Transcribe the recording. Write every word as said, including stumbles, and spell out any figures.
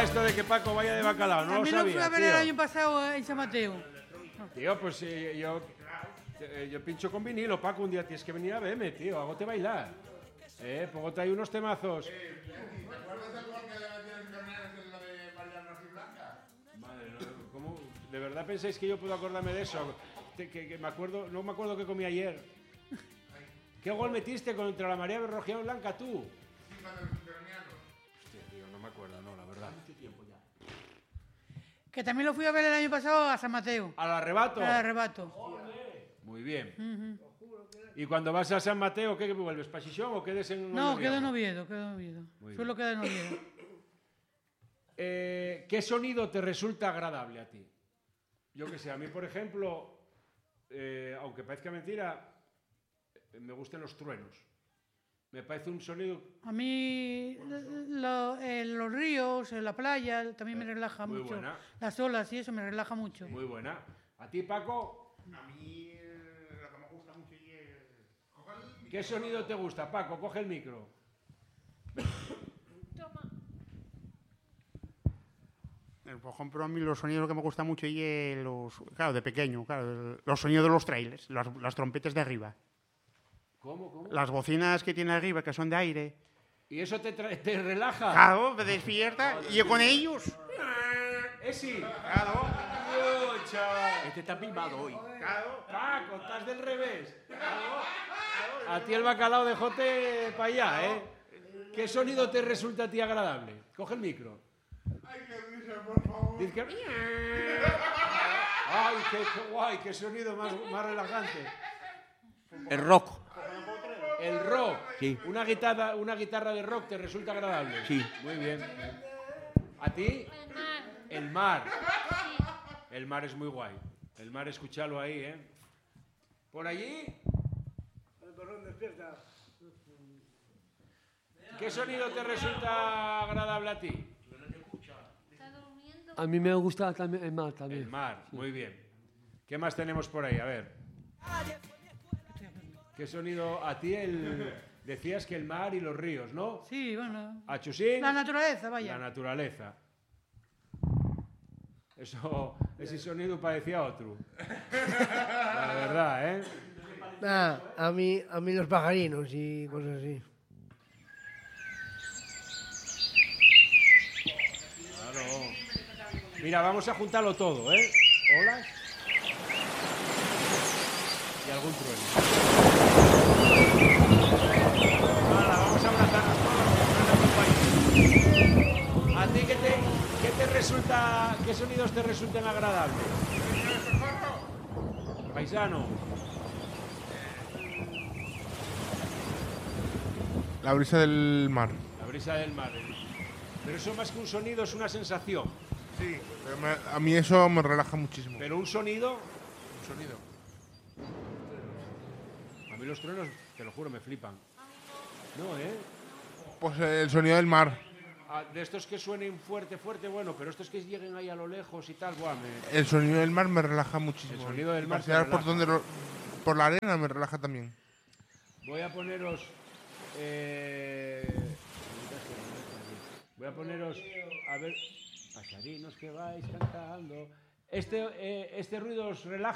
sabía esto de que Paco vaya de bacalao, no lo También sabía, lo fui a ver tío. el año pasado en San Mateo. Tío, pues eh, yo, eh, yo pincho con vinilo, Paco, un día tienes que venir a verme, tío, hágote bailar. Eh, pongo ahí unos temazos. ¿Te acuerdas del gol que le metieron en Torneos en lo de Mariano y Blanca? Madre, no, ¿cómo? ¿De verdad pensáis que yo puedo acordarme de eso? Que, que, que me acuerdo, no me acuerdo qué comí ayer. ¿Qué gol metiste contra la María Berrojiao Blanca tú? Hostia, tío, no me acuerdo, no, la verdad. Que también lo fui a ver el año pasado a San Mateo. ¿Al arrebato? Al arrebato. Muy bien. Uh-huh. ¿Y cuando vas a San Mateo, qué vuelves? ¿Para Xixón o quedes en No, Oviedo? quedo en Oviedo, quedo en Oviedo. Muy Solo quedo en Oviedo. Eh, ¿Qué sonido te resulta agradable a ti? Yo que sé, a mí, por ejemplo, eh, aunque parezca mentira, eh, me gustan los truenos. Me parece un sonido... A mí lo, eh, los ríos, eh, la playa, también me relaja muy mucho. buena. Las olas y eso me relaja mucho. Muy buena. ¿A ti, Paco? A mí eh, lo que me gusta mucho y es... ¿Qué sonido te gusta, Paco? Coge el micro. Por ejemplo, a mí los sonidos que me gustan mucho y es los... Claro, de pequeño, claro, los sonidos de los trailers, las, las trompetas de arriba. ¿Cómo, cómo? Las bocinas que tiene arriba, que son de aire. ¿Y eso te, te relaja? Claro, me despierta y yo con ellos. ¿Eh, sí? Claro. Oh, chaval. Este está pilmado hoy. Claro. Paco, estás del revés. A ti el bacalao de jote para allá, ¿eh? ¿Qué sonido te resulta a ti agradable? Coge el micro. Ay, qué risa, por favor. Dice que... Ay, qué, qué guay, qué sonido más, más relajante. El rock. El rock. Sí. Una guitarra, una guitarra de rock te resulta agradable. Sí. Muy bien. ¿A ti? El mar. El mar es muy guay. El mar, escúchalo ahí, ¿eh? ¿Por allí? ¿Qué sonido te resulta agradable a ti? A mí me gusta también el mar también. El mar, muy bien. ¿Qué más tenemos por ahí? A ver. ¿Qué sonido? A ti el... Decías que el mar y los ríos, ¿no? Sí, bueno. ¿A Chusín? La naturaleza, vaya. La naturaleza. Eso, ese sonido parecía otro. La verdad, ¿eh? Nah, a mí, a mí los pajarinos y cosas así. Claro. Mira, vamos a juntarlo todo, ¿eh? Olas y algún trueno. Hala, vamos a abrazarnos todos. ¿A ti qué te, qué te resulta, qué sonidos te resultan agradables? Paisano. La brisa del mar. La brisa del mar. Pero eso más que un sonido es una sensación. Sí, pero me- a mí eso me relaja muchísimo. Pero un sonido, Un sonido. a mí los truenos, te lo juro, me flipan. No, ¿eh? Pues el sonido del mar. Ah, de estos que suenen fuerte, fuerte, bueno, pero estos que lleguen ahí a lo lejos y tal, buah, me... El sonido del mar me relaja muchísimo. El sonido del Y mar te pasear por, relaja. donde lo- por la arena me relaja también. Voy a poneros... eh, Voy a poneros... A ver... Pasarinos que vais cantando... Este, eh, este ruido os relaja.